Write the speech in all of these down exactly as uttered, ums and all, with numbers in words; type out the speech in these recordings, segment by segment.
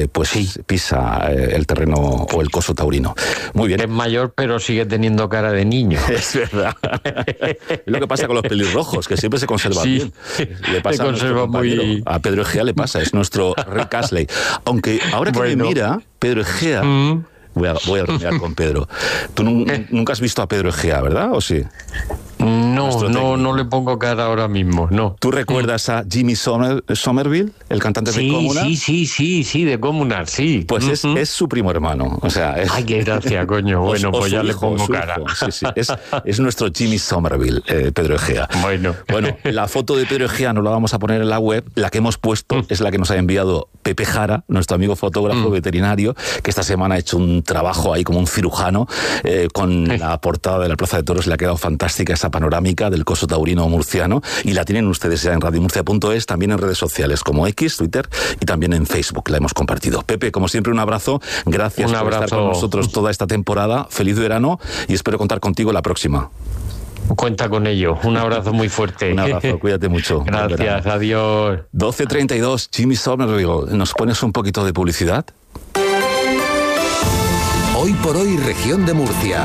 pues sí. pisa eh, el terreno o el coso taurino. Muy bien. Es mayor, pero sigue teniendo cara de niño. Es verdad. Es lo que pasa con los pelirrojos, que siempre se conservan sí, bien. Le pasa se a, conserva muy... a Pedro Egea le pasa, es nuestro Rick Astley. Aunque ahora que bueno. me mira, Pedro Egea... Mm. Voy a, voy a bromear con Pedro. Tú n- nunca has visto a Pedro Egea, ¿verdad? ¿O sí? No, no, no le pongo cara ahora mismo, no. ¿Tú recuerdas a Jimmy Somer, Somerville, el cantante sí, de Comunal? Sí, sí, sí, sí, de Comunal, sí. Pues uh-huh. es, es su primo hermano, o sea... Es... Ay, qué gracia, coño. Bueno, o, o pues ya hijo, le pongo cara. Sí, sí, es, es nuestro Jimmy Somerville, eh, Pedro Egea. Bueno. Bueno, la foto de Pedro Egea no la vamos a poner en la web, la que hemos puesto mm. es la que nos ha enviado Pepe Jara, nuestro amigo fotógrafo mm. veterinario, que esta semana ha hecho un trabajo ahí como un cirujano, eh, con eh. la portada de la Plaza de Toros, le ha quedado fantástica esa panorámica del coso taurino murciano, y la tienen ustedes ya en radio murcia punto es, también en redes sociales como X, Twitter y también en Facebook, la hemos compartido. Pepe, como siempre, un abrazo, gracias un por abrazo. estar con nosotros toda esta temporada, feliz verano y espero contar contigo la próxima. Cuenta con ello, un abrazo muy fuerte. Un abrazo, cuídate mucho. Gracias, adiós. doce treinta y dos, Jimmy Somerville, ¿nos pones un poquito de publicidad? Hoy por hoy, región de Murcia.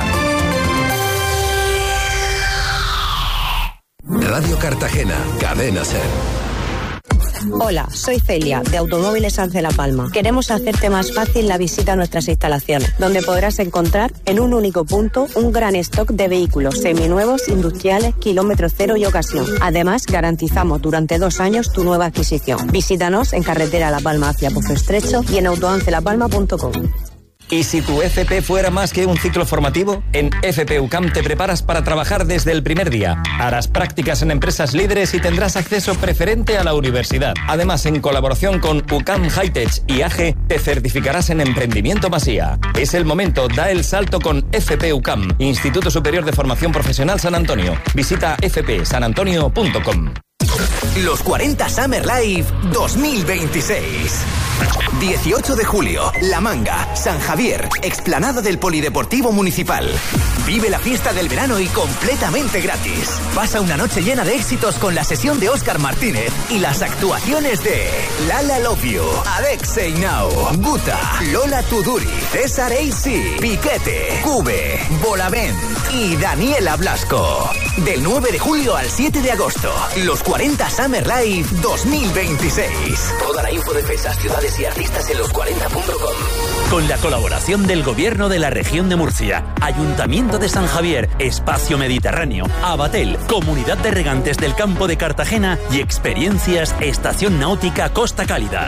Radio Cartagena, Cadena Ser. Hola, soy Celia, de Automóviles Ance La Palma. Queremos hacerte más fácil la visita a nuestras instalaciones, donde podrás encontrar en un único punto un gran stock de vehículos seminuevos, industriales, kilómetro cero y ocasión. Además, garantizamos durante dos años tu nueva adquisición. Visítanos en carretera La Palma hacia Pozo Estrecho y en autoance la palma punto com. ¿Y si tu F P fuera más que un ciclo formativo? En F P U C A M te preparas para trabajar desde el primer día. Harás prácticas en empresas líderes y tendrás acceso preferente a la universidad. Además, en colaboración con U C A M Hightech y A G E, te certificarás en Emprendimiento Masía. Es el momento, da el salto con F P U C A M, Instituto Superior de Formación Profesional San Antonio. Visita f p san antonio punto com. Los cuarenta Summer Live dos mil veintiséis. dieciocho de julio, La Manga, San Javier, explanada del Polideportivo Municipal. Vive la fiesta del verano y completamente gratis. Pasa una noche llena de éxitos con la sesión de Óscar Martínez y las actuaciones de Lala Love You, Alexei Now, Guta, Lola Tuduri, César A C, Piquete, Cube, Bolavent y Daniela Blasco. Del nueve de julio al siete de agosto, los cuarenta Summer Live dos mil veintiséis. Toda la info de fechas, ciudades y artistas en los cuarenta punto com. Con la colaboración del Gobierno de la Región de Murcia, Ayuntamiento de San Javier, Espacio Mediterráneo, Abatel, Comunidad de Regantes del Campo de Cartagena y Experiencias Estación Náutica Costa Cálida.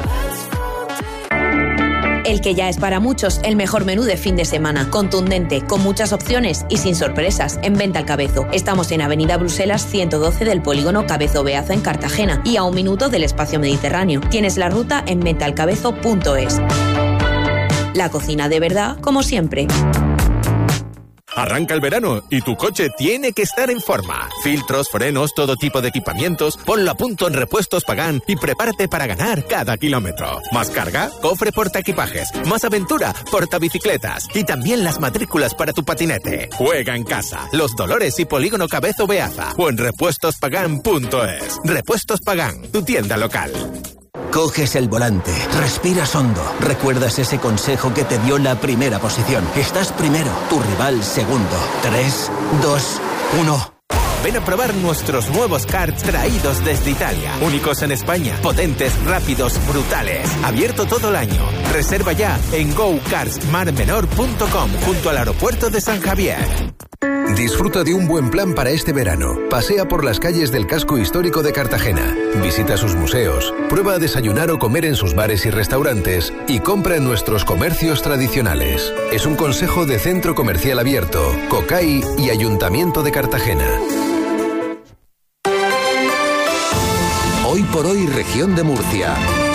El que ya es para muchos el mejor menú de fin de semana, contundente, con muchas opciones y sin sorpresas, en Venta al Cabezo. Estamos en Avenida Bruselas ciento doce del polígono Cabezo Beaza en Cartagena y a un minuto del Espacio Mediterráneo. Tienes la ruta en venta al cabezo punto es. La cocina de verdad, como siempre. Arranca el verano y tu coche tiene que estar en forma. Filtros, frenos, todo tipo de equipamientos, ponlo a punto en Repuestos Pagán y prepárate para ganar cada kilómetro. Más carga, cofre portaequipajes, más aventura, portabicicletas y también las matrículas para tu patinete. Juega en casa, Los Dolores y Polígono Cabezo Beaza o en repuestos pagán punto es. Repuestos Pagán, tu tienda local. Coges el volante, respiras hondo, recuerdas ese consejo que te dio la primera posición. Estás primero, tu rival segundo. Tres, dos, uno. Ven a probar nuestros nuevos karts traídos desde Italia. Únicos en España, potentes, rápidos, brutales. Abierto todo el año. Reserva ya en go karts mar menor punto com junto al aeropuerto de San Javier. Disfruta de un buen plan para este verano. Pasea por las calles del casco histórico de Cartagena. Visita sus museos. Prueba a desayunar o comer en sus bares y restaurantes. Y compra en nuestros comercios tradicionales. Es un consejo de Centro Comercial Abierto, COCAI y Ayuntamiento de Cartagena. Hoy por hoy, región de Murcia.